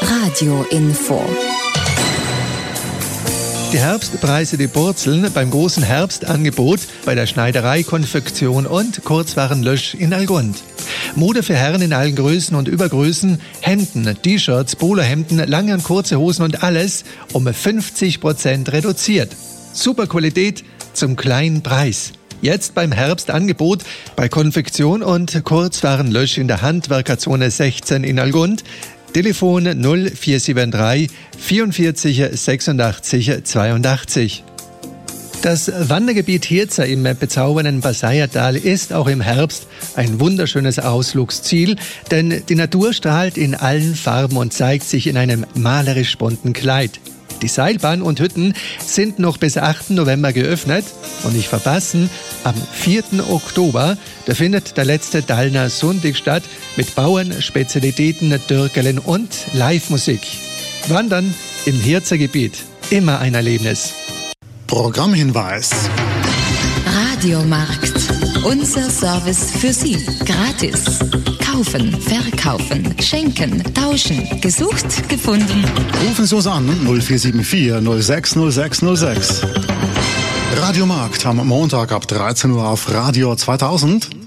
Radio Info. Die Herbstpreise, die purzeln beim großen Herbstangebot bei der Schneiderei, Konfektion und Kurzwarenlösch in Allgund. Mode für Herren in allen Größen und Übergrößen, Hemden, T-Shirts, Polohemden, lange und kurze Hosen und alles um 50% reduziert. Super Qualität zum kleinen Preis. Jetzt beim Herbstangebot bei Konfektion und Kurzwarenlösch in der Handwerkerzone 16 in Allgund. Telefon 0473 44 86 82. Das Wandergebiet Hirza im bezaubernden Passaiertal ist auch im Herbst ein wunderschönes Ausflugsziel, denn die Natur strahlt in allen Farben und zeigt sich in einem malerisch bunten Kleid. Die Seilbahn und Hütten sind noch bis 8. November geöffnet und nicht verpassen, am 4. Oktober, da findet der letzte Dallner Sonntag statt mit Bauernspezialitäten, Dürkelen und Live-Musik. Wandern im Hirzer Gebiet, immer ein Erlebnis. Programmhinweis. Radiomarkt. Unser Service für Sie. Gratis. Kaufen, verkaufen, schenken, tauschen. Gesucht, gefunden. Rufen Sie uns an 0474 060606. Radiomarkt am Montag ab 13 Uhr auf Radio 2000.